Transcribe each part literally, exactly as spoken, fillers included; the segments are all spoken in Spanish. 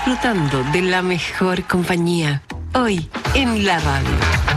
disfrutando de la mejor compañía. Hoy en la radio.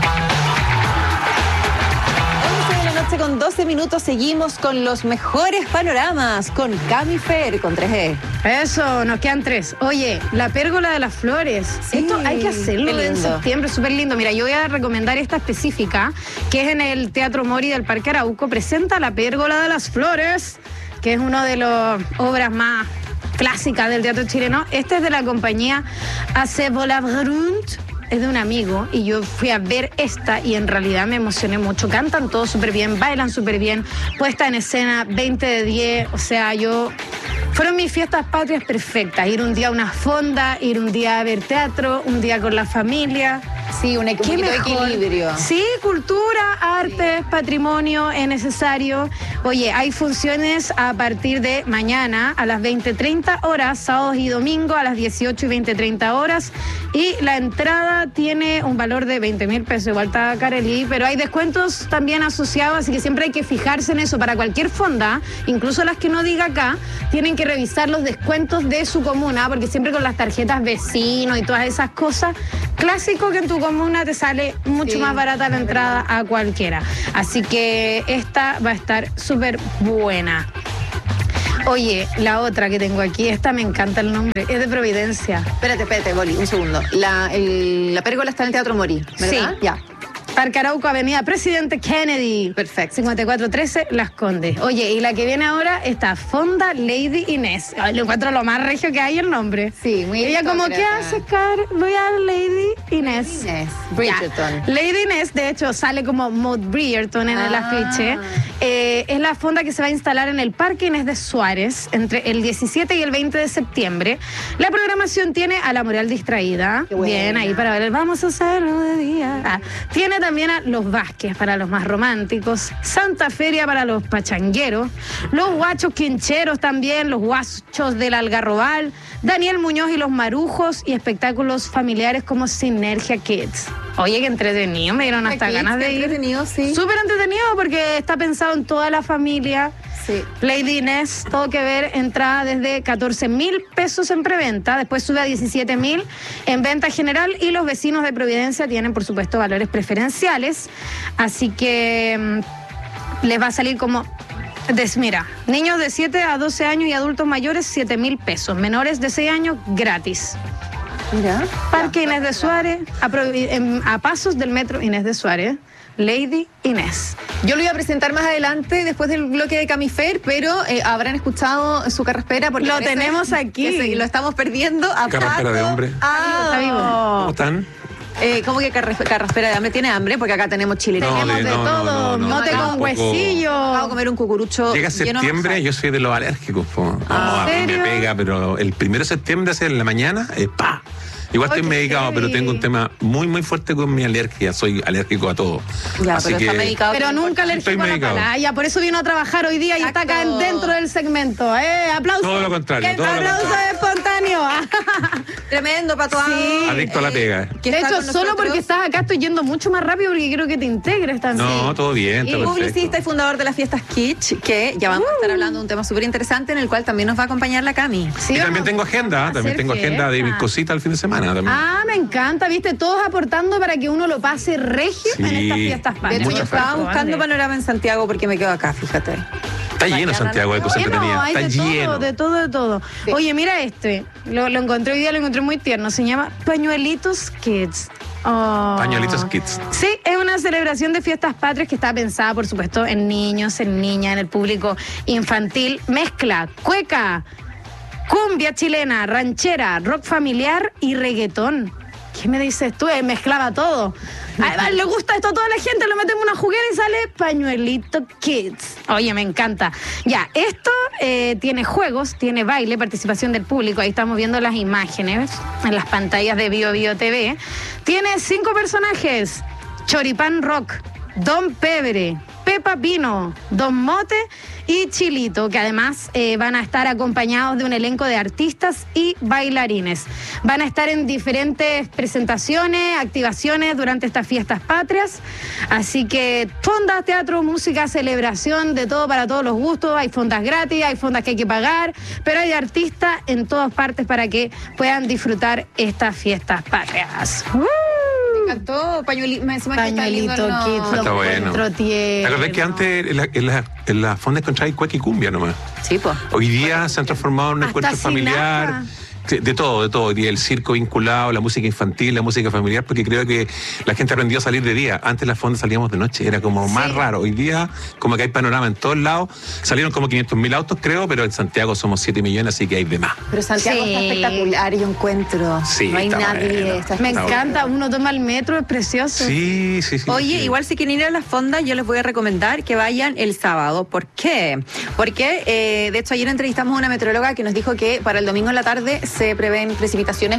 Con doce minutos seguimos con los mejores panoramas con Cami Fer con tres E. Eso, nos quedan tres. Oye, la pérgola de las flores. Sí, esto hay que hacerlo en septiembre, súper lindo. Mira, yo voy a recomendar esta específica, que es en el Teatro Mori del Parque Arauco. Presenta la pérgola de las flores, que es una de las obras más clásicas del teatro chileno. Este es de la compañía Acevolabrund. Es de un amigo y yo fui a ver esta y en realidad me emocioné mucho. Cantan todos súper bien, bailan súper bien, puesta en escena veinte de diez, o sea, yo... Fueron mis fiestas patrias perfectas, ir un día a una fonda, ir un día a ver teatro, un día con la familia. Sí, un equilibrio. equilibrio. Sí, cultura, arte, sí. Patrimonio es necesario. Oye, hay funciones a partir de mañana a las veinte treinta horas, sábados y domingos a las dieciocho y veinte treinta horas. Y la entrada tiene un valor de veinte mil pesos, igual está Carelli, pero hay descuentos también asociados, así que siempre hay que fijarse en eso. Para cualquier fonda, incluso las que no diga acá, tienen que revisar los descuentos de su comuna, porque siempre con las tarjetas vecinos y todas esas cosas, clásico que en tu comuna te sale mucho sí, más barata la entrada a cualquiera. Así que esta va a estar súper buena. Oye, la otra que tengo aquí, esta me encanta el nombre, es de Providencia. Espérate, espérate, Boli, un segundo. La, el, la pérgola está en el Teatro Mori, ¿verdad? Sí. Ya. Parque Arauco, Avenida Presidente Kennedy. Perfecto. cincuenta y cuatro trece, Las Condes. Oye, y la que viene ahora está Fonda Lady Inés. Ay, lo encuentro lo más regio que hay el nombre. Sí, muy bien. Ella como, ¿qué hace, Car? Voy a Lady Inés. Inés Bridgerton. Ya. Lady Inés, de hecho, sale como Maud Bridgerton en ah. el afiche. Eh, es la fonda que se va a instalar en el Parque Inés de Suárez entre el diecisiete y el veinte de septiembre. La programación tiene a La Moral Distraída. Bien, ahí para ver, vamos a hacerlo de día. Ah, tiene también a Los Vázquez para los más románticos, Santa Feria para los pachangueros, los guachos quincheros también, los guachos del Algarrobal, Daniel Muñoz y los Marujos y espectáculos familiares como Sinergia Kids. Oye, qué entretenido, me dieron hasta ganas de ir. Entretenido, sí. Súper entretenido porque está pensado en toda la familia. Sí. Lady Inés, todo que ver, entrada desde catorce mil pesos en preventa, después sube a diecisiete mil en venta general y los vecinos de Providencia tienen, por supuesto, valores preferenciales. Así que mmm, les va a salir como... Des, mira, niños de siete a doce años y adultos mayores, siete mil pesos. Menores de seis años, gratis. Mira. Parque ya, Inés de Suárez, a, a pasos del metro Inés de Suárez. Lady Inés. Yo lo iba a presentar más adelante, después del bloque de Cami Fer, pero eh, habrán escuchado su carraspera. Porque lo tenemos aquí. Se, lo estamos perdiendo. A Carraspera Pato. de hombre. Ah, está vivo. ¿Cómo están? Eh, ¿Cómo que carraspera de hambre? ¿Tiene hambre? Porque acá tenemos chile. No, tenemos de, de no, todo. No, no, no, mote no, con huesillo. Vamos a comer un cucurucho. Llega septiembre, yo soy de los alérgicos. Po. Ah, no, a mí me pega, pero el primero de septiembre, hacia en la mañana, eh, ¡pa! Igual estoy medicado, heavy. Pero tengo un tema muy, muy fuerte con mi alergia. Soy alérgico a todo. Ya, Así pero que... está medicado. Pero nunca alérgico a la palaya. Por eso vino a trabajar hoy día. Exacto. Y está acá dentro del segmento. Eh, aplausos. Todo lo contrario. ¿Qué todo aplauso lo contrario. espontáneo? Tremendo, Pato. Sí. Adicto a la pega. De hecho, solo porque estás acá estoy yendo mucho más rápido porque quiero que te integres también. No, todo bien. Y todo publicista y fundador de las fiestas Kitsch, que ya vamos uh. a estar hablando de un tema súper interesante en el cual también nos va a acompañar la Cami. Sí, y también tengo agenda. También tengo fiesta. agenda de mis cositas el fin de semana. También. Ah, me encanta, viste, todos aportando para que uno lo pase regio sí, en estas fiestas patrias. De hecho, yo estaba buscando panorama en Santiago porque me quedo acá, fíjate. Está lleno Santiago de cosas entretenidas. Está de lleno. Todo, de todo, de todo. Sí. Oye, mira este. Lo, lo encontré hoy día, lo encontré muy tierno. Se llama Pañuelitos Kids. Oh. Pañuelitos Kids. Sí, es una celebración de fiestas patrias que está pensada, por supuesto, en niños, en niñas, en el público infantil. Mezcla cueca, cumbia chilena, ranchera, rock familiar y reggaetón. ¿Qué me dices tú? Eh, mezclaba todo. A, a, le gusta esto a toda la gente, lo metemos en una juguera y sale Pañuelito Kids. Oye, me encanta. Ya, esto eh, tiene juegos, tiene baile, participación del público. Ahí estamos viendo las imágenes en las pantallas de Bio Bio T V. Tiene cinco personajes. Choripán Rock, Don Pebre, Pepa Pino, Don Mote y Chilito, que además eh, van a estar acompañados de un elenco de artistas y bailarines. Van a estar en diferentes presentaciones, activaciones durante estas fiestas patrias. Así que fondas, teatro, música, celebración, de todo para todos los gustos. Hay fondas gratis, hay fondas que hay que pagar, pero hay artistas en todas partes para que puedan disfrutar estas fiestas patrias. ¡Uh! Me encantó, pañuelito, me encima Pañuelito, que está lindo, kit, Está lo bueno. encuentro tierno. ¿Te acordás que antes en la, en la, en la fonda encontráis cueca y cumbia nomás? Sí, pues. Hoy día se han transformado en un Hasta encuentro familiar. sinaja. De todo, de todo. Hoy día el circo vinculado, la música infantil, la música familiar, porque creo que la gente aprendió a salir de día. Antes las fondas salíamos de noche, era como Sí. más raro. Hoy día, como que hay panorama en todos lados. Salieron como quinientos mil autos, creo, pero en Santiago somos siete millones, así que hay de más. Pero Santiago Sí. está espectacular, yo encuentro. Sí, no hay está nadie. bueno. está Me Está encanta, uno toma el metro, es precioso. Sí, sí, sí. Oye, sí. igual si quieren ir a las fondas, yo les voy a recomendar que vayan el sábado. ¿Por qué? Porque, eh, de hecho, ayer entrevistamos a una meteoróloga que nos dijo que para el domingo en la tarde se prevén precipitaciones.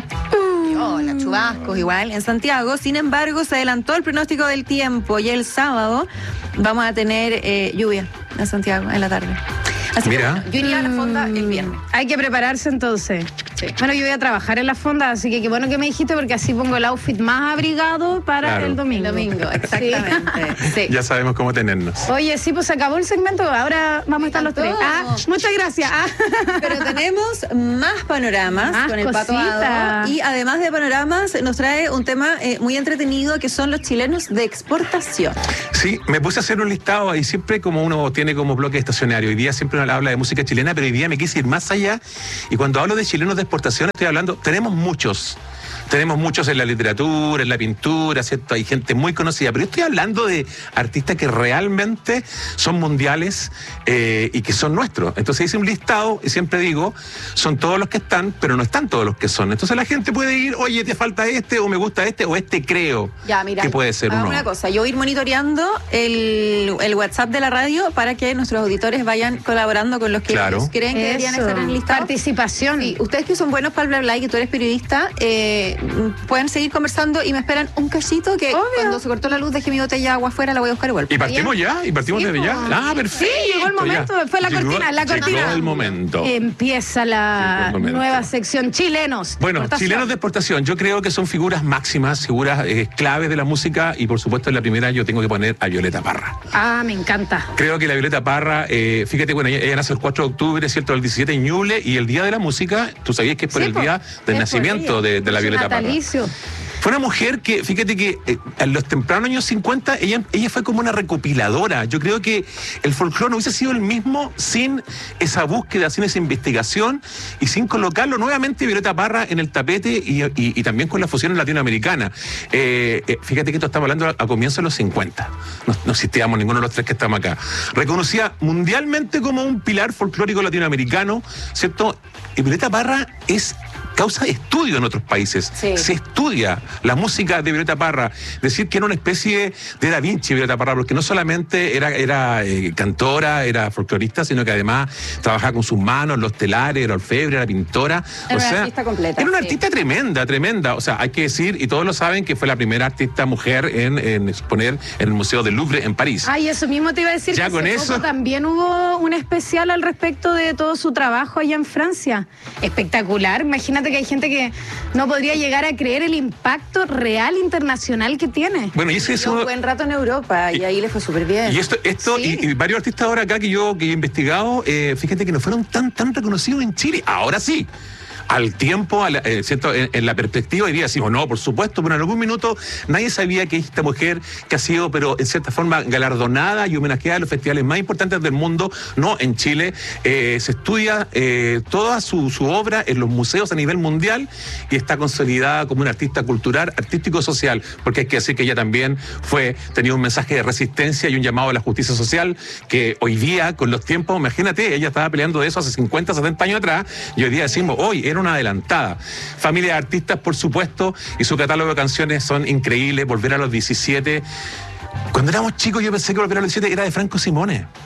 Hola, chubascos igual en Santiago. Sin embargo, se adelantó el pronóstico del tiempo y el sábado vamos a tener eh, lluvia en Santiago en la tarde. Así Mira. que bueno, yo iría a la fonda el viernes. Hay que prepararse entonces. Sí. Bueno, yo voy a trabajar en la fonda, así que qué bueno que me dijiste, porque así pongo el outfit más abrigado para Claro. el domingo. El domingo, exactamente. Sí. Ya sabemos cómo tenernos. Oye, sí, pues se acabó el segmento, ahora vamos a estar los tres. encantó. Ah, muchas gracias. Ah. Pero tenemos más panoramas Más con el Pato cositas. Ado. Y además de panoramas, nos trae un tema eh, muy entretenido que son los chilenos de exportación. Sí, me puse a hacer un listado y siempre como uno tiene como bloque estacionario. Hoy día siempre uno habla de música chilena, pero hoy día me quise ir más allá. Y cuando hablo de chilenos de exportación, estoy hablando, tenemos muchos. Tenemos muchos en la literatura, en la pintura, ¿cierto? Hay gente muy conocida, pero yo estoy hablando de artistas que realmente son mundiales eh, y que son nuestros. Entonces hice un listado y siempre digo, son todos los que están, pero no están todos los que son. Entonces la gente puede ir, oye, te falta este, o me gusta este, o este creo Ya, mira, que puede ser hagamos uno. una cosa, yo voy a ir monitoreando el, el WhatsApp de la radio para que nuestros auditores vayan colaborando con los que Claro. ellos creen que deberían Eso. estar en el listado. Participación. Sí, ustedes que son buenos para el bla bla y que tú eres periodista, eh, pueden seguir conversando y me esperan un cachito que Obvio. cuando se cortó la luz dejé mi botella de agua afuera, la voy a buscar igual. Y partimos ya, y partimos Sí, desde ya. po. Ah, perfecto. Sí, llegó el momento, ya. fue la Llegó- cortina, la cortina. Llegó el momento. Empieza la Llegó el momento. nueva sección, chilenos. Bueno, Exportación. chilenos de exportación, yo creo que son figuras máximas, figuras eh, claves de la música, y por supuesto en la primera yo tengo que poner a Violeta Parra. Ah, me encanta. Creo que la Violeta Parra, eh, fíjate, bueno, ella, ella nace el cuatro de octubre, ¿cierto? El diecisiete en Ñuble, y el Día de la Música, tú sabías que es por Sí, el po. día del Es nacimiento por ella. de, de la Su Violeta Parra. natalicio. Fue una mujer que, fíjate que eh, en los tempranos años cincuenta, ella, ella fue como una recopiladora. Yo creo que el folclore no hubiese sido el mismo sin esa búsqueda, sin esa investigación y sin colocarlo nuevamente Violeta Parra en el tapete y, y- y también con la fusión latinoamericana. Eh, eh, fíjate que esto estamos hablando a, a comienzos de los cincuenta. No, no existíamos ninguno de los tres que estamos acá. Reconocida mundialmente como un pilar folclórico latinoamericano, ¿cierto? Y Violeta Parra es causa estudio en otros países. Sí. Se estudia la música de Violeta Parra. Decir que era una especie de Da Vinci Violeta Parra, porque no solamente era, era eh, cantora, era folclorista, sino que además trabajaba con sus manos, los telares, era orfebre, era pintora. Era o una sea, artista completa, Era una sí. artista tremenda, tremenda. O sea, hay que decir, y todos lo saben, que fue la primera artista mujer en, en exponer en el Museo del Louvre en París. Ay, eso mismo te iba a decir. Ya que con hace eso. poco también hubo un especial al respecto de todo su trabajo allá en Francia. Espectacular. Imagínate que hay gente que no podría llegar a creer el impacto real internacional que tiene. Bueno, y ese es Un uno- buen rato en Europa y, Y- ahí le fue súper bien. Y esto, esto Sí. y, y varios artistas ahora acá que yo que he investigado, eh, fíjate que no fueron tan tan reconocidos en Chile. Ahora sí. Al tiempo, a la- eh, ¿cierto? En, en la perspectiva, hoy día decimos, no, por supuesto, pero en algún minuto nadie sabía que esta mujer que ha sido, pero en cierta forma, galardonada y homenajeada en los festivales más importantes del mundo, no en Chile, eh, se estudia eh, toda su, su obra en los museos a nivel mundial y está consolidada como una artista cultural, artístico-social, porque hay que decir que ella también fue, tenía un mensaje de resistencia y un llamado a la justicia social, que hoy día, con los tiempos, imagínate, ella estaba peleando de eso hace cincuenta, setenta años atrás, y hoy día decimos, hoy era una adelantada. Familia de artistas, por supuesto, y su catálogo de canciones son increíbles. Volver a los diecisiete. Cuando éramos chicos yo pensé que Volver a los diecisiete era de Franco Simone.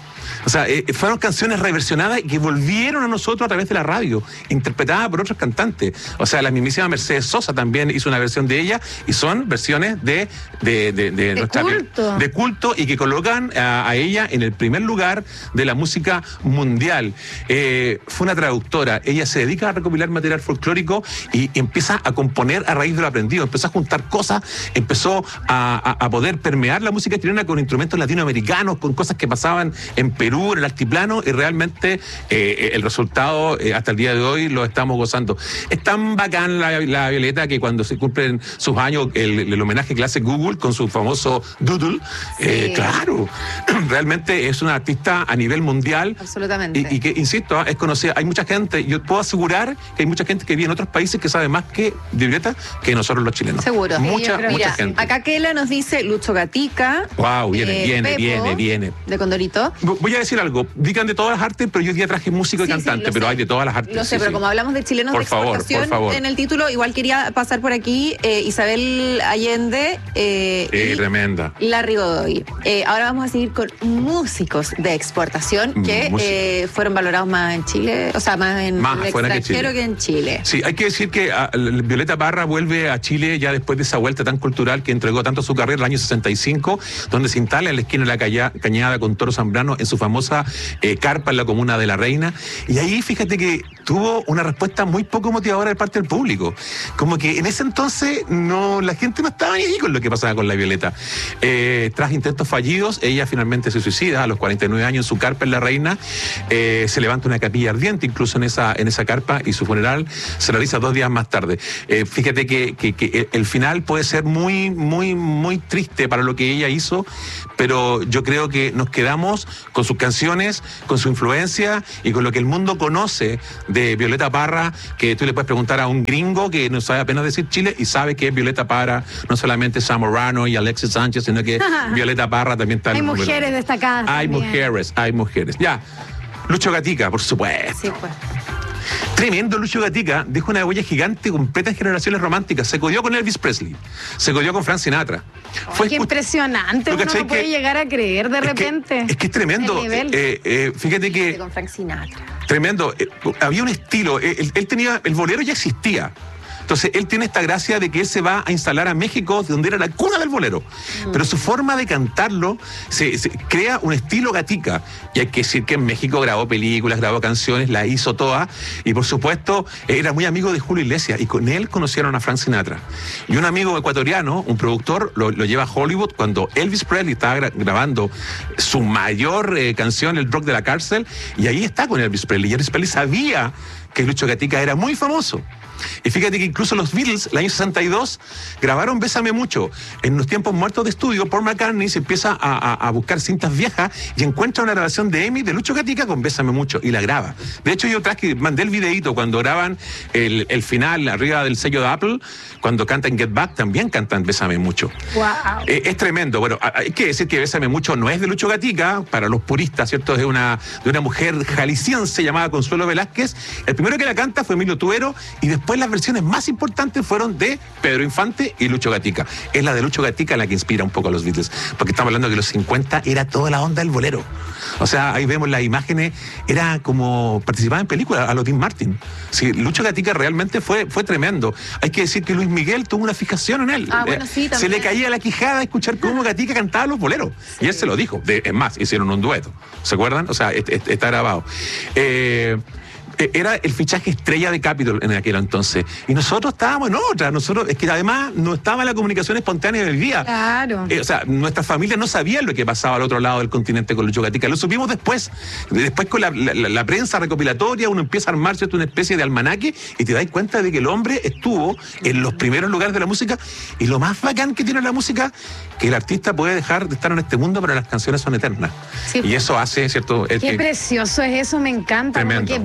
O sea, eh, fueron canciones reversionadas que volvieron a nosotros a través de la radio, interpretadas por otros cantantes. O sea, la mismísima Mercedes Sosa también hizo una versión de ella, y son versiones de de, de, de, de nuestra, culto. de culto, y que colocan a, a ella en el primer lugar de la música mundial. Eh, fue una traductora, ella se dedica a recopilar material folclórico y, y empieza a componer a raíz de lo aprendido, empezó a juntar cosas, empezó a, a, a poder permear la música chilena con instrumentos latinoamericanos, con cosas que pasaban en Perú, en el altiplano, y realmente eh, el resultado eh, hasta el día de hoy lo estamos gozando. Es tan bacán la, la Violeta que cuando se cumplen sus años, el, el homenaje que le hace Google con su famoso Doodle, Sí. eh, claro, realmente es una artista a nivel mundial. Absolutamente. Y, y que, insisto, es conocida. Hay mucha gente, yo puedo asegurar que hay mucha gente que vive en otros países que sabe más que de Violeta que nosotros los chilenos. Seguro. Mucha, yo creo. mucha Mira, gente. acá Kela nos dice Lucho Gatica. Wow, viene, eh, viene, Pepo, viene, viene. De Condorito. Voy a decir algo, digan de todas las artes, pero yo hoy día traje músico y Sí, sí, cantante, lo pero sé. hay de todas las artes. Lo sé, sí, pero sí. como hablamos de chilenos Por de favor, exportación por favor. en el título, igual quería pasar por aquí eh, Isabel Allende eh, Eh, y tremenda. Larry Godoy. Eh, ahora vamos a seguir con músicos de exportación que Música. eh, fueron valorados más en Chile, o sea, más en Más el afuera que extranjero Chile. que en Chile. Sí, hay que decir que ah, Violeta Parra vuelve a Chile ya después de esa vuelta tan cultural que entregó tanto su carrera el año sesenta y cinco, donde se instala en la esquina de la Calla- Cañada con Toro Zambrano en su famosa eh, carpa en la comuna de La Reina. Y ahí fíjate que tuvo una respuesta muy poco motivadora de parte del público. Como que en ese entonces no, la gente no estaba ni ahí con lo que pasaba con la Violeta. Eh, tras intentos fallidos, ella finalmente se suicida a los cuarenta y nueve años en su carpa en La Reina. Eh, se levanta una capilla ardiente incluso en esa, en esa carpa, y su funeral se realiza dos días más tarde. Eh, fíjate que, que, que el final puede ser muy, muy, muy triste para lo que ella hizo, pero yo creo que nos quedamos con sus canciones, con su influencia y con lo que el mundo conoce de Violeta Parra, que tú le puedes preguntar a un gringo que no sabe apenas decir Chile y sabe que es Violeta Parra, no solamente Zamorano y Alexis Sánchez, sino que Violeta Parra también está en Hay el número mujeres uno. destacadas. Hay también. mujeres, hay mujeres. Ya, Lucho Gatica, por supuesto. Sí, pues. Tremendo Lucho Gatica, dejó una huella gigante completa en generaciones románticas. Se codió con Elvis Presley, se codió con Frank Sinatra. Ay, qué escu- impresionante, ¿Tú uno cachai no puede que- llegar a creer de es que- repente. Es que es tremendo. El nivel. Eh, eh, fíjate que Con Frank Sinatra. tremendo. Eh, había un estilo. eh, Él, él tenía, el bolero ya existía. Entonces, él tiene esta gracia de que él se va a instalar a México, donde era la cuna del bolero. Pero su forma de cantarlo se, se crea un estilo Gatica. Y hay que decir que en México grabó películas, grabó canciones, la hizo toda. Y por supuesto, era muy amigo de Julio Iglesias. Y con él conocieron a Frank Sinatra. Y un amigo ecuatoriano, un productor, lo, lo lleva a Hollywood cuando Elvis Presley estaba gra- grabando su mayor eh, canción, El Rock de la Cárcel. Y ahí está con Elvis Presley. Y Elvis Presley sabía que Lucho Gatica era muy famoso. Y fíjate que incluso los Beatles, el año sesenta y dos, grabaron Bésame Mucho. En los tiempos muertos de estudio, Paul McCartney se empieza a, a, a buscar cintas viejas y encuentra una grabación de Amy de Lucho Gatica con Bésame Mucho y la graba. De hecho, yo traje, mandé el videíto cuando graban el, el final arriba del sello de Apple, cuando cantan Get Back, también cantan Bésame Mucho. Wow. Eh, es tremendo. Bueno, hay que decir que Bésame Mucho no es de Lucho Gatica, para los puristas, ¿cierto? Es de una, de una mujer jalisciense llamada Consuelo Velázquez. El primero que la canta fue Emilio Tuero, y después las versiones más importantes fueron de Pedro Infante y Lucho Gatica. Es la de Lucho Gatica la que inspira un poco a los Beatles, porque estamos hablando que los cincuenta era toda la onda del bolero. O sea, ahí vemos las imágenes, era como participaba en películas a los Dean Martin. Sí, Lucho Gatica realmente fue, fue tremendo. Hay que decir que Luis Miguel tuvo una fijación en él. Ah, bueno, Eh, sí, se también. le caía la quijada a escuchar cómo Gatica cantaba los boleros. Y él se lo dijo. De- es más, hicieron un dueto. ¿Se acuerdan? O sea, est- est- está grabado. Eh, Era el fichaje estrella de Capitol en aquel entonces. Y nosotros estábamos en otra. Nosotros, es que además no estaba la comunicación espontánea del día. Claro. Eh, o sea, nuestras familias no sabían lo que pasaba al otro lado del continente con Lucho Gatica. Lo supimos después. Después con la, la- la prensa recopilatoria, uno empieza a armar, ¿cierto?, una especie de almanaque y te das cuenta de que el hombre estuvo en los primeros lugares de la música. Y lo más bacán que tiene la música, que el artista puede dejar de estar en este mundo, pero las canciones son eternas. Sí. Y eso hace, ¿cierto? Eh, Qué eh, precioso es eso, me encanta. Tremendo. Porque viven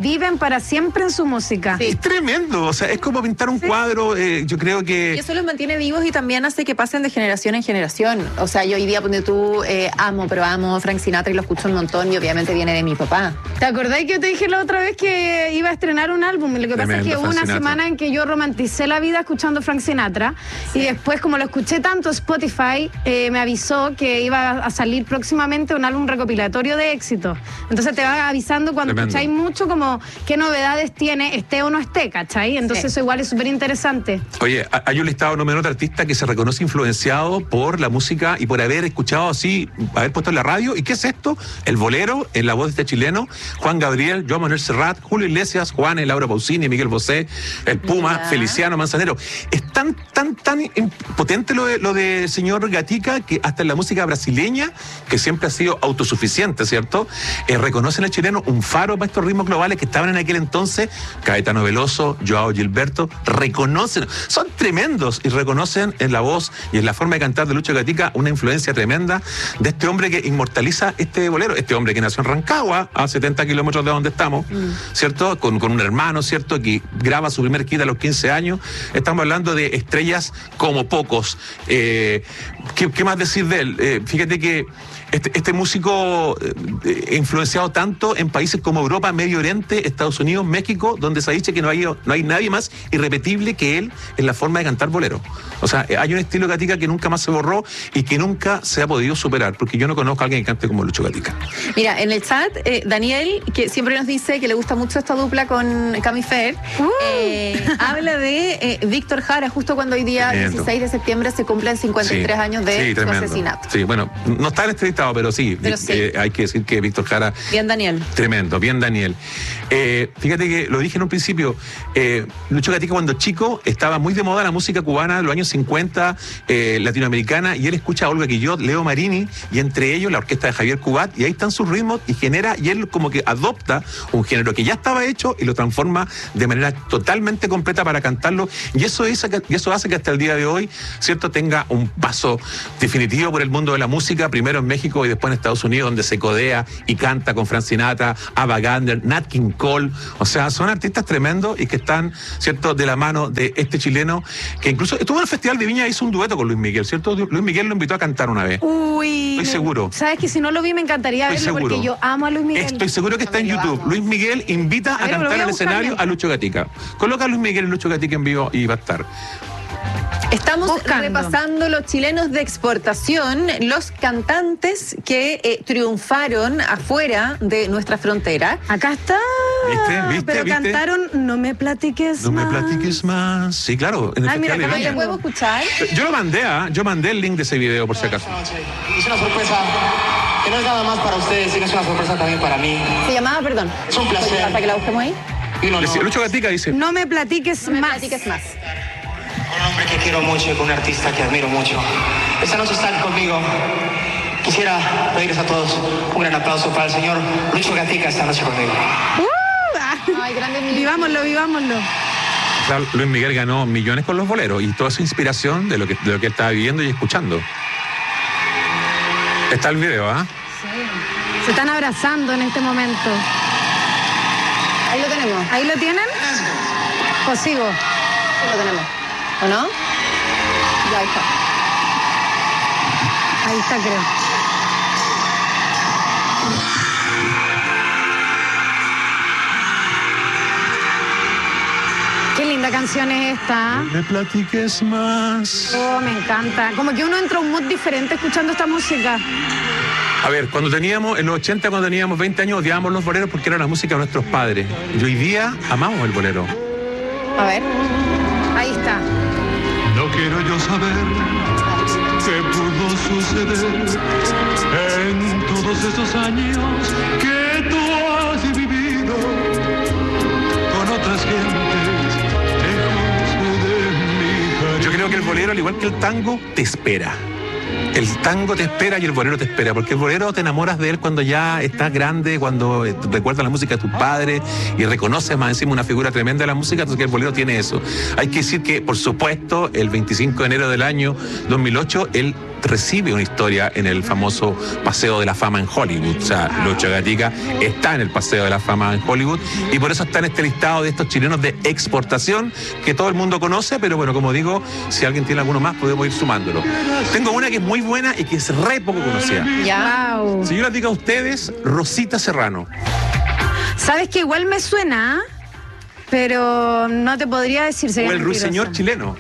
para siempre en su música. Sí. Es tremendo, o sea, es como pintar un Sí. cuadro, eh, yo creo que... Y eso los mantiene vivos y también hace que pasen de generación en generación. O sea, yo hoy día, donde tú eh, amo, pero amo Frank Sinatra y lo escucho un montón y obviamente viene de mi papá. ¿Te acordás que yo te dije la otra vez que iba a estrenar un álbum? Lo que pasa Tremendo, es que hubo Frank una Sinatra. semana en que yo romanticé la vida escuchando Frank Sinatra y después, como lo escuché tanto, Spotify eh, me avisó que iba a salir próximamente un álbum recopilatorio de éxito. Entonces te va avisando cuando Tremendo. escucháis mucho como qué novedades tiene, esté o no esté, ¿cachai? Entonces Sí. eso igual es súper interesante. Oye, ha- hay un listado no menor de artistas que se reconoce influenciado por la música y por haber escuchado así, haber puesto en la radio. ¿Y qué es esto? El bolero, en la voz de este chileno, Juan Gabriel, Joan Manuel Serrat, Julio Iglesias, Juanes, Laura Pausini, Miguel Bosé, el Puma, Ya. Feliciano Manzanero. Es tan, tan, tan potente lo de, lo de señor Gatica que hasta en la música brasileña, que siempre ha sido autosuficiente, ¿cierto? Eh, reconocen al chileno un faro para estos ritmos globales que estaban en aquel entonces. Caetano Veloso, Joao Gilberto, reconocen, son tremendos y reconocen en la voz y en la forma de cantar de Lucho Gatica una influencia tremenda de este hombre que inmortaliza este bolero, este hombre que nació en Rancagua, a setenta kilómetros de donde estamos, ¿cierto? Con, con un hermano, ¿cierto? Que graba su primer hit a los quince años. Estamos hablando de estrellas como pocos. Eh, ¿qué, qué más decir de él? Eh, fíjate que este, este músico eh, influenciado tanto en países como Europa, Medio Oriente, Estados Unidos, México, donde se dice que no hay, no hay nadie más irrepetible que él en la forma de cantar bolero. O sea, eh, hay un estilo Gatica que nunca más se borró y que nunca se ha podido superar, porque yo no conozco a alguien que cante como Lucho Gatica. Mira, en el chat, eh, Daniel, que siempre nos dice que le gusta mucho esta dupla con Cami Fer, Uh. eh, habla de eh, Víctor Jara, justo cuando hoy día, Tremendo. dieciséis de septiembre, se cumplen cincuenta y tres Sí, años de sí, su tremendo. asesinato. Sí, bueno, no está en este listado, pero sí, Pero sí. eh, hay que decir que Víctor Jara... Bien, Daniel. Tremendo, bien Daniel. Eh, fíjate que lo dije en un principio, eh, Lucho Gatica cuando chico estaba muy de moda la música cubana de los años cincuenta, eh, latinoamericana, y él escucha a Olga Guillot, Leo Marini, y entre ellos la orquesta de Javier Cugat, y ahí están sus ritmos, y genera, y él como que adopta un género que ya estaba hecho y lo transforma de manera totalmente completa para cantarlo, y eso, es, y eso hace que hasta el día de hoy, ¿cierto?, tenga un paso definitivo por el mundo de la música, primero en México y después en Estados Unidos, donde se codea y canta con Frank Sinatra, Ava Gardner, Nat King Cole. O sea, son artistas tremendos y que están, ¿cierto?, de la mano de este chileno que incluso estuvo en el Festival de Viña y hizo un dueto con Luis Miguel, ¿cierto? Luis Miguel lo invitó a cantar una vez. Uy. Estoy seguro. Sabes que si no lo vi me encantaría Estoy verlo seguro. porque yo amo a Luis Miguel. Estoy seguro que está en También lo YouTube. amo. Luis Miguel invita a, A ver, lo cantar voy a al buscar escenario bien. a Lucho Gatica. Coloca a Luis Miguel y Lucho Gatica en vivo y va a estar. Estamos Buscando. repasando los chilenos de exportación, los cantantes que eh, triunfaron afuera de nuestra frontera. Acá está. ¿Viste? ¿Viste? Pero ¿Viste? cantaron No me platiques No me más. platiques más. Sí, claro. En el Ay, mira, Festival de acá ¿Lo Viña. podemos escuchar? Yo lo mandé, ¿ah? Yo mandé el link de ese video por si acaso. Es una sorpresa que no es nada más para ustedes, sino es una sorpresa también para mí. Se llamaba, perdón. Es un placer. Para que la busquemos ahí. Y un honor. Decía, Lucho Gatica dice, No me platiques No me más. platiques más. Un hombre que quiero mucho y con un artista que admiro mucho. Esta noche están conmigo. Quisiera pedirles a todos un gran aplauso para el señor Lucho Gatica esta noche conmigo. Ay, grande mi- Vivámoslo, vivámoslo. o sea, Luis Miguel ganó millones con los boleros y toda su inspiración de lo que, de lo que él estaba viviendo y escuchando. Está el video, ¿ah? Se están abrazando en este momento. Ahí lo tenemos. ¿Ahí lo tienen? ¿O sigo? Ahí lo tenemos. ¿O no? Ya ahí está. Ahí está, creo. Qué linda canción es esta. No me platiques más. Oh, me encanta. Como que uno entra a un mood diferente escuchando esta música. A ver, cuando teníamos, en los ochenta, cuando teníamos veinte años, odiábamos los boleros porque era la música de nuestros padres. Y hoy día amamos el bolero. A ver. Ahí está. No quiero yo saber qué pudo suceder en todos esos años que tú has vivido con otras gentes lejos de mi cariño. Yo creo que el bolero, al igual que el tango, te espera. El tango te espera y el bolero te espera, porque el bolero te enamoras de él cuando ya estás grande, cuando eh, recuerdas la música de tus padres y reconoces más encima una figura tremenda de la música, entonces el bolero tiene eso. Hay que decir que, por supuesto, el veinticinco de enero del año dos mil ocho, él recibe una historia en el famoso Paseo de la Fama en Hollywood. O sea, Lucho Gatica está en el Paseo de la Fama en Hollywood y por eso está en este listado de estos chilenos de exportación que todo el mundo conoce, pero bueno, como digo, si alguien tiene alguno más, podemos ir sumándolo. Tengo una que es muy buena y que es re poco conocida. Ya. Wow. Si yo les digo a ustedes, Rosita Serrano. ¿Sabes que igual me suena? Pero no te podría decir. O el ruiseñor chileno.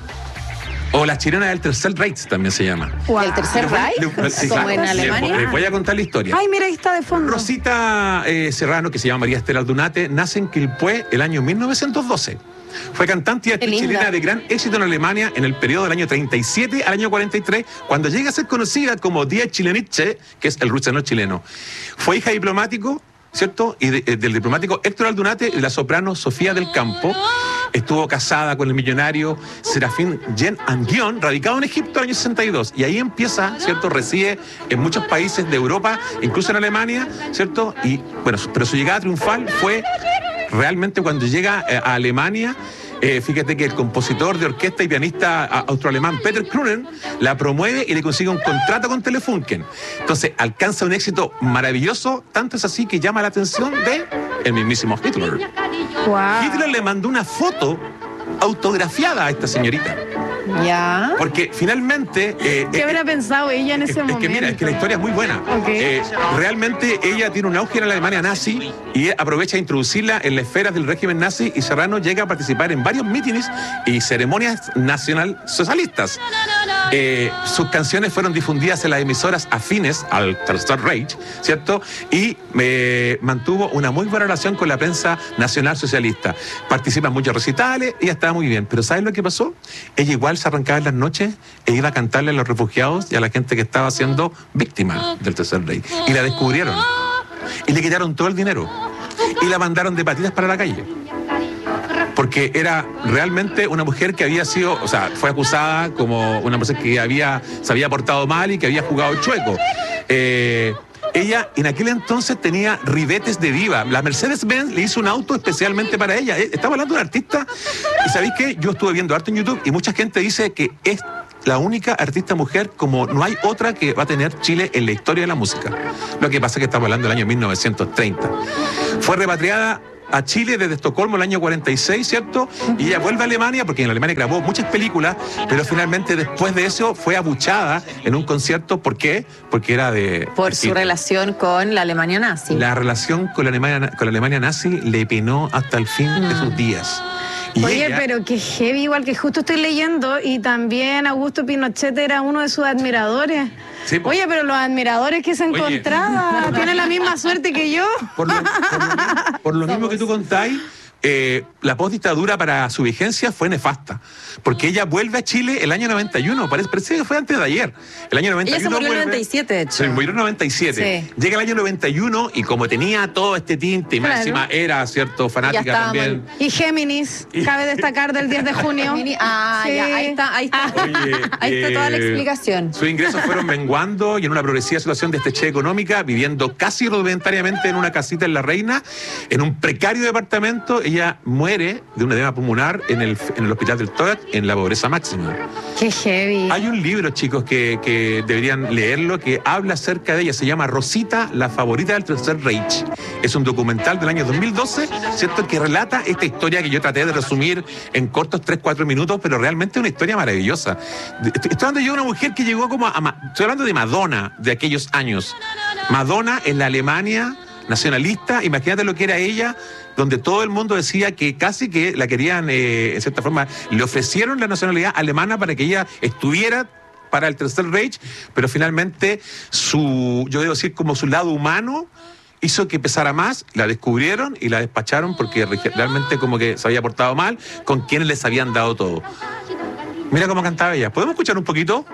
O las chilenas del Tercer Reich también se llama. Wow. ¿El Tercer Reich? Le- le- ¿Como en les- Alemania? Les voy a contar la historia. Ay, mira, ahí está de fondo. Rosita eh, Serrano, que se llama María Estela Aldunate, nace en Quilpué el año mil novecientos doce. Fue cantante y actriz Qué linda. chilena de gran éxito en Alemania en el periodo del año treinta y siete al año cuarenta y tres, cuando llega a ser conocida como Die Chileniche, que es el ruiseñor chileno. Fue hija de diplomático, ¿cierto? Y de- eh, del diplomático Héctor Aldunate y la soprano Sofía del Campo. Estuvo casada con el millonario Serafín Yen Anguión, radicado en Egipto en el año sesenta y dos. Y ahí empieza, ¿cierto? Reside en muchos países de Europa, incluso en Alemania, ¿cierto? Y bueno, su- pero su llegada triunfal fue realmente cuando llega eh, a Alemania. Eh, fíjate que el compositor de orquesta y pianista a- austroalemán Peter Krunen la promueve y le consigue un contrato con Telefunken. Entonces alcanza un éxito maravilloso, tanto es así que llama la atención de el mismísimo Hitler. Wow. Hitler le mandó una foto autografiada a esta señorita. Ya. Porque finalmente... eh, ¿Qué eh, habrá pensado ella en ese es, es momento? que mira, es que la historia es muy buena. Ok. Eh, realmente ella tiene un auge en la Alemania nazi y aprovecha de introducirla en las esferas del régimen nazi, y Serrano llega a participar en varios mítines y ceremonias nacional socialistas. Eh, sus canciones fueron difundidas en las emisoras afines al Tercer Reich, ¿cierto? Y eh, mantuvo una muy buena relación con la prensa nacional socialista. Participa en muchos recitales, ella estaba muy bien. Pero ¿sabes lo que pasó? Ella igual se arrancaba en las noches e iba a cantarle a los refugiados y a la gente que estaba siendo víctima del Tercer Reich. Y la descubrieron. Y le quitaron todo el dinero. Y la mandaron de patitas para la calle. Porque era realmente una mujer que había sido, o sea, fue acusada como una mujer que había, se había portado mal y que había jugado chueco. Eh, ella en aquel entonces tenía ribetes de diva. La Mercedes-Benz le hizo un auto especialmente para ella. Eh, Estaba hablando de una artista. Y ¿sabéis qué? Yo estuve viendo harto en YouTube y mucha gente dice que es la única artista mujer como no hay otra que va a tener Chile en la historia de la música. Lo que pasa es que estamos hablando del año mil novecientos treinta. Fue repatriada a Chile desde Estocolmo el año cuarenta y seis, ¿cierto? Y ella vuelve a Alemania porque en Alemania grabó muchas películas, pero finalmente después de eso fue abuchada en un concierto. ¿Por qué? Porque era de... Por de su Hitler. relación con la Alemania nazi. La relación con la Alemania, con la Alemania nazi le penó hasta el fin de sus días. Y Oye, ella- pero qué heavy, igual que justo estoy leyendo, y también Augusto Pinochet era uno de sus admiradores. Sí, po. Oye, pero los admiradores que se Oye. encontraba tienen la misma suerte que yo. Por lo, por lo- por lo mismo que tú contáis, eh, la postdictadura para su vigencia fue nefasta. Porque ella vuelve a Chile el año noventa y uno, parece, parece que fue antes de ayer. El año noventa y uno Ella se murió en el vuelve- noventa y siete, de hecho. Se murió en el noventa y siete. Sí. Llega el año noventa y uno y como tenía todo este tinte, y más Claro. encima era, ¿cierto?, fanática estábamos también. Y Géminis, cabe destacar del diez de junio. Mini- Ah, Sí. ya, ahí está, ahí está. Oye, ahí está toda la eh, explicación. Sus ingresos fueron menguando y en una progresiva situación de estrechez económica, viviendo casi rudimentariamente en una casita en La Reina, en un precario departamento. Ella muere de un edema pulmonar en el, en el hospital del tórax, en la pobreza máxima. Qué heavy. Hay un libro, chicos, que, que deberían leerlo, que habla acerca de ella. Se llama Rosita, la favorita del Tercer Reich. Es un documental del año dos mil doce, ¿cierto?, que relata esta historia que yo traté de resumir en cortos tres cuatro minutos, pero realmente es una historia maravillosa. De- Estoy, estoy hablando yo de una mujer que llegó como a... Ma- Estoy hablando de Madonna, de aquellos años. Madonna en la Alemania nacionalista, imagínate lo que era ella, donde todo el mundo decía que casi que la querían, eh, en cierta forma, le ofrecieron la nacionalidad alemana para que ella estuviera para el Tercer Reich, pero finalmente su, yo debo decir, como su lado humano hizo que pesara más, la descubrieron y la despacharon porque re- realmente como que se había portado mal con quienes les habían dado todo. Mira cómo cantaba ella. ¿Podemos escuchar un poquito?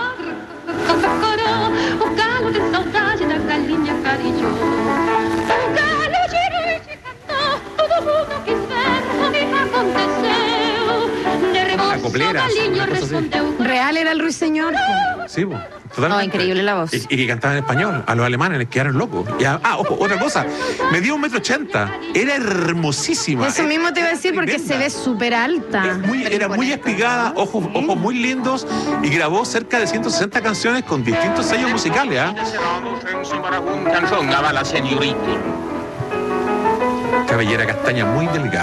O galo de saudade da galinha carijó. O galo girou e te cantou, todo mundo quis ver o que aconteceu. De Una rebozo, coplera, o galinho una cosa así. respondeu. Real era el ruiseñor. Sí, po. No, increíble la voz. Y, y que cantaba en español. A los alemanes les quedaron locos. Y a- ah, ojo, otra cosa. Me dio un metro ochenta. Era hermosísima. Eso mismo te iba a decir porque Tremenda. se ve súper alta. Es muy- era muy espigada, ojos, ojos muy lindos, y grabó cerca de ciento sesenta canciones con distintos sellos musicales. ¿ah? Canzongava la señorita. Cabellera castaña muy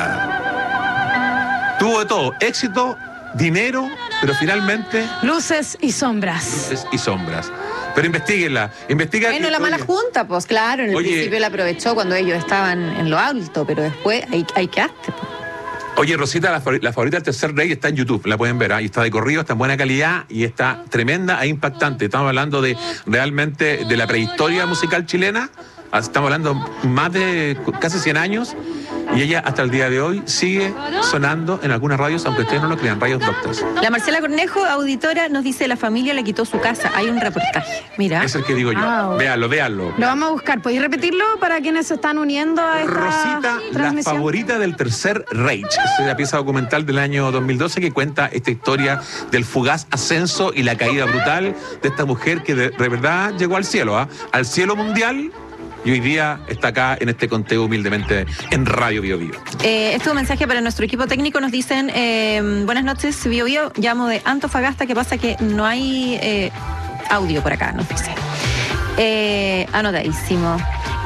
delgada. Tuvo de todo, éxito, dinero, pero finalmente Luces y sombras. luces y sombras. Pero investiguenla, investiguen. Bueno, la mala junta, pues claro, en el Oye. principio la aprovechó cuando ellos estaban en lo alto, pero después ahí, ahí quedaste. pues. Oye, Rosita, la, favori- la favorita del Tercer Rey está en YouTube, la pueden ver, ¿ah? Y está de corrido, está en buena calidad y está tremenda e impactante. Estamos hablando de realmente de la prehistoria musical chilena, ah, estamos hablando más de cu- casi cien años, y ella hasta el día de hoy sigue sonando en algunas radios, aunque ustedes no lo crean, radios doctas. La Marcela Cornejo, auditora, nos dice la familia le quitó su casa. Hay un reportaje. Mira. Es el que digo yo. Wow. Véanlo, véanlo. Lo vamos a buscar. ¿Podéis repetirlo para quienes se están uniendo a esta Rosita, la transmisión? favorita del Tercer Reich. Es la pieza documental del año dos mil doce que cuenta esta historia del fugaz ascenso y la caída brutal de esta mujer que de, de verdad llegó al cielo, ¿ah? Al cielo mundial, y hoy día está acá en este conteo humildemente en Radio Bio Bio. Eh, este es un mensaje para nuestro equipo técnico. Nos dicen, eh, buenas noches, Bio Bio. Llamo de Antofagasta. ¿Qué pasa? Que no hay eh, audio por acá, nos dice. Eh, anotadísimo.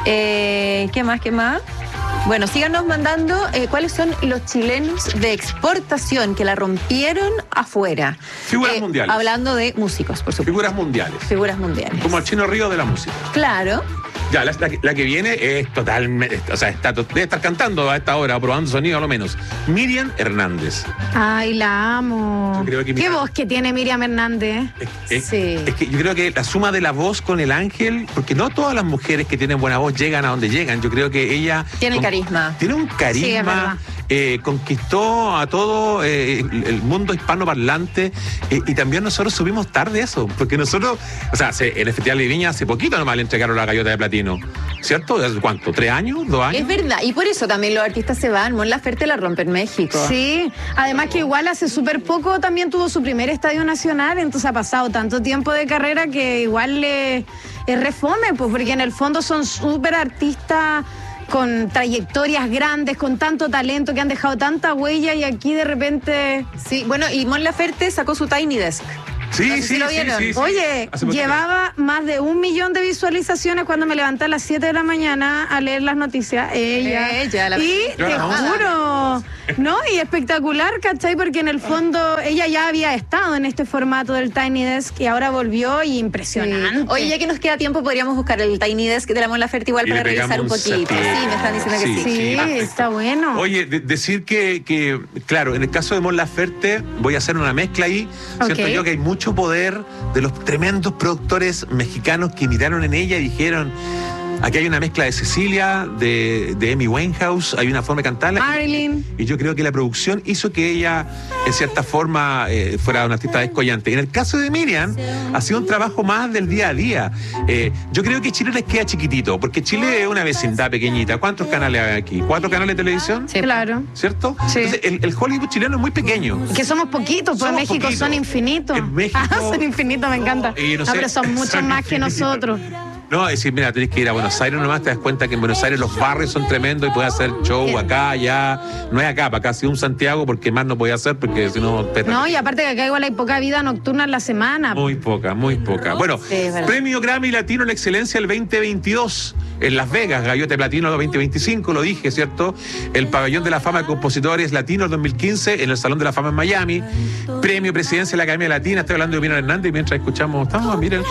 Eh, ¿Qué más? ¿Qué más? Bueno, síganos mandando eh, cuáles son los chilenos de exportación que la rompieron afuera. Figuras Eh, mundiales. Hablando de músicos, por supuesto. Figuras mundiales. Figuras mundiales. Como el Chino Río de la música. Claro. Ya, la, la que- la que viene es totalmente. O sea, está, to- debe estar cantando a esta hora, probando sonido a lo menos. Miriam Hernández. Ay, la amo. Yo creo que Qué Miriam- voz que tiene Miriam Hernández. Es, es- Sí. es que yo creo que la suma de la voz con el ángel, porque no todas las mujeres que tienen buena voz llegan a donde llegan. Yo creo que ella. Tiene con- carisma. Tiene un Sí, es carisma. verdad. eh, conquistó a todo eh, el, el mundo hispanoparlante, eh, y también nosotros subimos tarde eso, porque nosotros, o sea, se- en el Festival de Viña hace poquito nomás le entregaron la gaviota de platino, ¿cierto? ¿Hace ¿Cuánto? ¿Tres años? ¿Dos años? Es verdad. Y por eso también los artistas se van. Mon Laferte la rompe en México. Sí, además que igual hace súper poco también tuvo su primer estadio nacional, entonces ha pasado tanto tiempo de carrera que igual le es refome, pues, porque en el fondo son súper artistas con trayectorias grandes, con tanto talento, que han dejado tanta huella y aquí de repente... Sí, bueno, y Mon Laferte sacó su Tiny Desk. Sí, No sé sí, si lo sí, vieron. sí, sí. Oye, Hace poquito. llevaba más de un millón de visualizaciones cuando me levanté a las siete de la mañana a leer las noticias. Ella. Ella, la y Yo te la amo. juro, ¿no? Y espectacular, ¿cachai? Porque en el fondo ella ya había estado en este formato del Tiny Desk y ahora volvió y impresionante. Oye, ya que nos queda tiempo, podríamos buscar el Tiny Desk de la Mon Laferte igual Y para le pegamos revisar un un poquito. seteo. Sí, me están diciendo que sí. Sí, sí, perfecto. está bueno. Oye, de- decir que, que, claro, en el caso de Mon Laferte, voy a hacer una mezcla ahí. Siento Ok. yo que hay mucho poder de los tremendos productores mexicanos que miraron en ella y dijeron: aquí hay una mezcla de Cecilia, de, de Amy Winehouse, hay una forma de cantarla. Marilyn. Y yo creo que la producción hizo que ella, en cierta forma, eh, fuera una artista descollante. En el caso de Miriam, ha sido un trabajo más del día a día. Eh, yo creo que Chile les queda chiquitito, porque Chile es una vecindad pequeñita. ¿Cuántos canales hay aquí? ¿Cuatro canales de televisión? Sí. Claro. ¿Cierto? Sí. Entonces, el, el Hollywood chileno es muy pequeño. Que somos poquitos, pues en Somos México poquitos. son infinitos. En México- Ah, son infinitos, me encanta. Y no no, sé, pero son muchos son más que infinitos. nosotros. No, es decir, mira, tenés que ir a Buenos Aires nomás, te das cuenta que en Buenos Aires los barrios son tremendos y puedes hacer show acá, allá. No es acá, para acá ha sido un Santiago, porque más no podía hacer, porque si no... peta. No, y aparte que acá igual hay poca vida nocturna en la semana. Muy poca, muy poca. Bueno, Sí, es verdad. Premio Grammy Latino en la Excelencia el veinte veintidós en Las Vegas, Gaviota de Platino veinte veinticinco, lo dije, ¿cierto? El Pabellón de la Fama de Compositores Latinos dos mil quince en el Salón de la Fama en Miami. Premio Presidencia de la Academia Latina, estoy hablando de Miriam Hernández y mientras escuchamos, estamos, miren.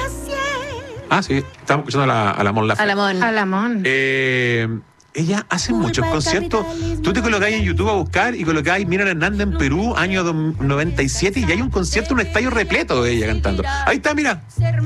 Ah, sí, estamos escuchando a la, a la Mon Laferte. A la Mon. Alamón. Eh, ella hace muchos conciertos. Tú te colocáis en YouTube a buscar y colocáis Miriam Hernández en Perú, año do- noventa y siete, y hay un concierto, un estadio repleto de ella cantando. Ahí está, mira.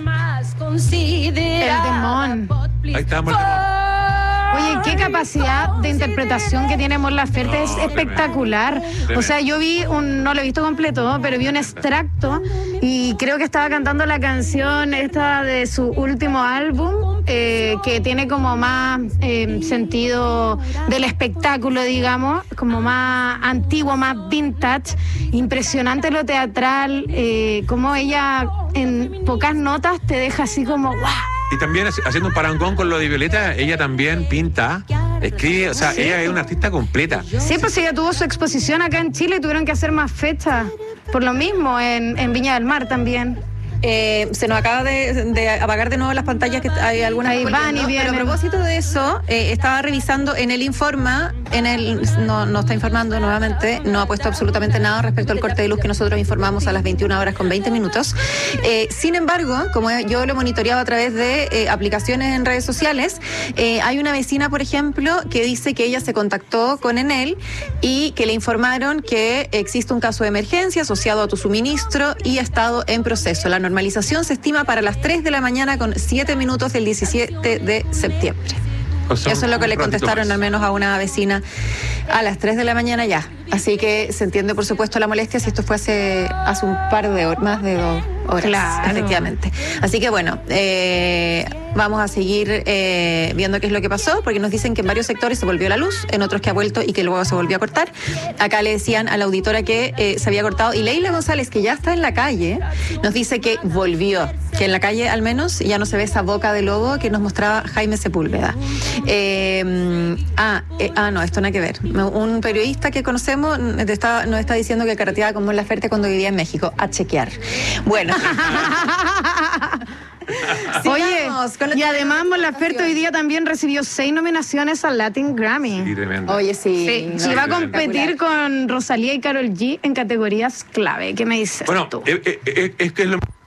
El demon. Ahí estamos. Oye, qué capacidad de interpretación que tiene Mon Laferte, No, es espectacular. tremendo. O sea, yo vi un, no lo he visto completo, pero vi un extracto y creo que estaba cantando la canción esta de su último álbum. eh, que tiene como más eh, sentido del espectáculo, digamos, como más antiguo, más vintage. Impresionante lo teatral, eh, como ella en pocas notas te deja así como ¡guau! Y también haciendo un parangón con lo de Violeta, ella también pinta, escribe, o sea, sí. Ella es una artista completa. Sí, pues ella tuvo su exposición acá en Chile y tuvieron que hacer más fechas. Por lo mismo, en, en Viña del Mar también. Eh, se nos acaba de, de apagar de nuevo las pantallas, que hay algunas Ahí van y vienen. Pero a propósito de eso, eh, estaba revisando en el Informa, en el no, no está informando nuevamente, no ha puesto absolutamente nada respecto al corte de luz que nosotros informamos a las veintiuna horas con veinte minutos. Eh, sin embargo, como yo lo monitoreaba a través de eh, aplicaciones en redes sociales, eh, hay una vecina, por ejemplo, que dice que ella se contactó con Enel y que le informaron que existe un caso de emergencia asociado a tu suministro y ha estado en proceso. La normalización se estima para las tres de la mañana con siete minutos del diecisiete de septiembre. O sea, eso es lo que le contestaron al menos a una vecina a las tres de la mañana ya. Así que se entiende, por supuesto, la molestia si esto fue hace, hace un par de horas, más de dos horas, claro. Efectivamente. Así que bueno, eh, vamos a seguir eh, viendo qué es lo que pasó, porque nos dicen que en varios sectores se volvió la luz, en otros que ha vuelto y que luego se volvió a cortar. Acá le decían a la auditora que eh, se había cortado, y Leila González, que ya está en la calle, nos dice que volvió, que en la calle al menos ya no se ve esa boca de lobo que nos mostraba Jaime Sepúlveda. Eh, ah, eh, ah, no, esto nada que ver. Un periodista que conocemos está, nos está diciendo que carreteaba con Mon Laferte cuando vivía en México. A chequear. Bueno. Oye, y además Mon Laferte hoy día también recibió seis nominaciones al Latin Grammy. Sí, tremendo. Oye, sí. Sí, no, y va a competir con Rosalía y Karol G en categorías clave. ¿Qué me dices bueno, tú? Bueno, es, es, es que es lo